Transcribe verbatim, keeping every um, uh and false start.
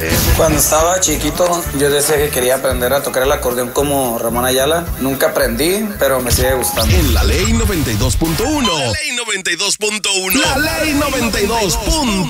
Cuando estaba chiquito, yo decía que quería aprender a tocar el acordeón como Ramón Ayala. Nunca aprendí, pero me sigue gustando. En la ley noventa y dos punto uno. La ley noventa y dos punto uno. La ley noventa y dos punto uno.